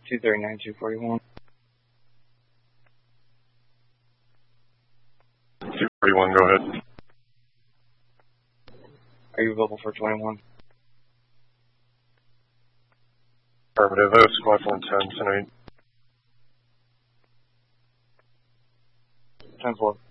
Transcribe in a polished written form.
239, 241. 241, go ahead. Are you available for 21? Affirmative, that was squad 110 tonight. 10-4.